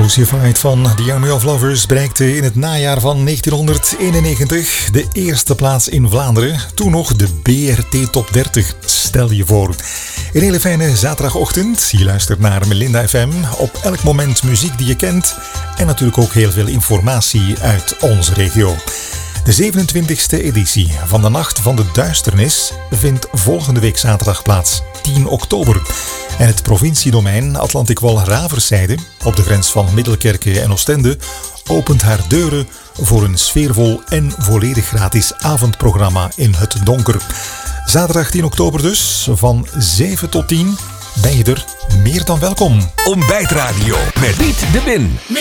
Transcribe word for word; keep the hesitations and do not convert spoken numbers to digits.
Crucified van The Army of Lovers bereikte in het najaar van negentienhonderdeenennegentig de eerste plaats in Vlaanderen. Toen nog de B R T Top dertig, stel je voor. Een hele fijne zaterdagochtend. Je luistert naar Melinda F M. Op elk moment muziek die je kent. En natuurlijk ook heel veel informatie uit onze regio. De zevenentwintigste editie van de Nacht van de Duisternis vindt volgende week zaterdag plaats, tien oktober. En het provinciedomein Atlantikwal-Raverszijde, op de grens van Middelkerke en Oostende, opent haar deuren voor een sfeervol en volledig gratis avondprogramma in het donker. Zaterdag tien oktober dus, van zeven tot tien, ben je er meer dan welkom. Ontbijtradio met Piet de Win.